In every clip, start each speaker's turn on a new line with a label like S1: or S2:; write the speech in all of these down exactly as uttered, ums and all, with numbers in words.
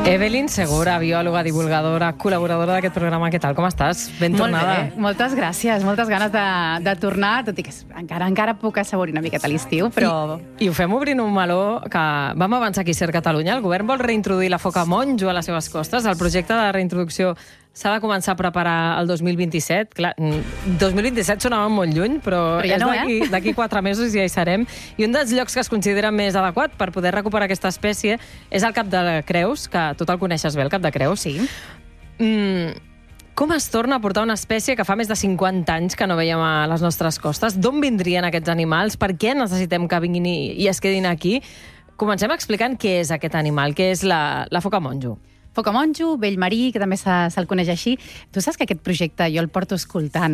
S1: Evelyn Segura, biòloga, divulgadora, col·laboradora d'aquest programa. Què tal? Com estàs? Ben tornada.
S2: Molt bé. Moltes gràcies. Moltes ganes de, de tornar, tot i que encara encara puc assaborir una miqueta l'estiu, però...
S1: I, I ho fem obrint un meló que vam avançar aquí a Ser Catalunya. El govern vol reintroduir la foca monjo a les seves costes. El projecte de reintroducció s'ha de començar a preparar el dos mil vint-i-set. Clar, dos mil vint-i-set sonava molt lluny, però,
S2: però ja no,
S1: és d'aquí eh? quatre mesos ja hi serem. I un dels llocs que es considera més adequat per poder recuperar aquesta espècie és el Cap de Creus, que tu te'l coneixes bé, el Cap de Creus.
S2: Sí.
S1: Mm, com es torna a portar una espècie que fa més de cinquanta anys que no veiem a les nostres costes? D'on vindrien aquests animals? Per què necessitem que vinguin i, i es quedin aquí? Comencem explicant què és aquest animal, què és la, la foca monjo.
S2: Foca monjo, vell marí, que també se'l se coneix així. Tu saps que aquest projecte jo el porto escoltant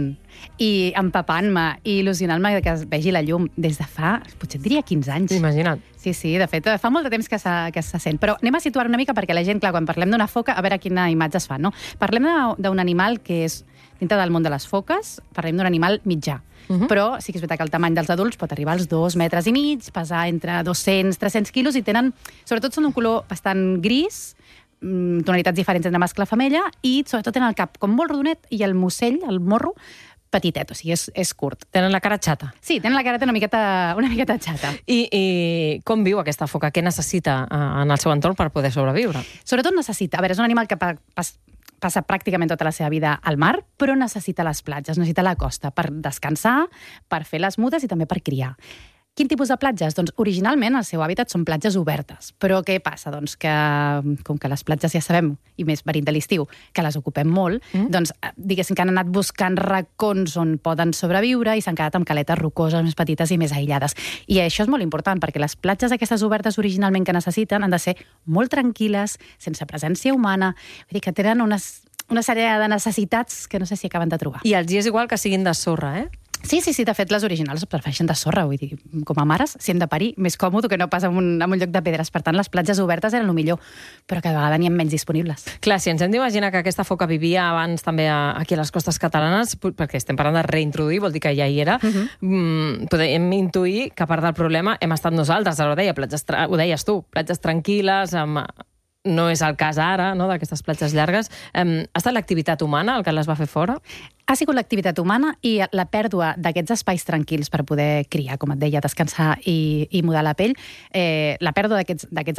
S2: i empapant-me i il·lusionant-me que es vegi la llum des de fa, potser et diria quinze anys.
S1: Imagina't.
S2: Sí, sí, de fet, fa molt de temps que se, que se sent. Però anem a situar una mica perquè la gent, clar, quan parlem d'una foca, a veure quina imatge es fa, no? Parlem d'un animal que és, dintre del món de les foques, parlem d'un animal mitjà. Uh -huh. Però sí que és veritat que el tamany dels adults pot arribar als dos metres i mig, pesar entre dos-cents a tres-cents quilos i tenen, sobretot són un color bastant gris, tonalitats diferents entre mascle i femella, i sobretot tenen el cap com molt rodonet i el musell, el morro, petitet, o sigui, és, és curt.
S1: Tenen la cara xata.
S2: Sí, tenen la careta una miqueta, una miqueta xata.
S1: I, I com viu aquesta foca? Què necessita en el seu entorn per poder sobreviure?
S2: Sobretot necessita... A veure, és un animal que pa, pas, passa pràcticament tota la seva vida al mar, però necessita les platges, necessita la costa per descansar, per fer les mudes i també per criar. Quin tipus de platges? Doncs originalment el seu hàbitat són platges obertes. Però què passa? Doncs que, com que les platges ja sabem, i més venint de l'estiu, que les ocupem molt, mm. doncs diguéssim que han anat buscant racons on poden sobreviure i s'han quedat amb caletes rocoses més petites i més aïllades. I això és molt important, perquè les platges aquestes obertes originalment que necessiten han de ser molt tranquil·les, sense presència humana, vull dir que tenen unes, una sèrie de necessitats que no sé si acaben de trobar.
S1: I els hi és igual que siguin de sorra, eh?
S2: Sí, sí, sí, de fet, les originals prefereixen de sorra, vull dir, com a mares, si hem de parir, més còmode que no pas en un, en un lloc de pedres. Per tant, les platges obertes eren el millor, però cada vegada n'hi ha menys disponibles.
S1: Clar, si ens hem d'imaginar que aquesta foca vivia abans també aquí a les costes catalanes, perquè estem parlant de reintroduir, vol dir que ja hi era, uh-huh. mm, podem intuir que a part del problema hem estat nosaltres, ara ho deia, platges, ho deies tu, platges tranquil·les, amb... no és el cas ara, no?, d'aquestes platges llargues. Um, ha estat l'activitat humana el que les va fer fora?
S2: Ha sigut l'activitat humana i la pèrdua d'aquests espais tranquils per poder criar, com et deia, descansar i, i mudar la pell. Eh, la pèrdua d'aquests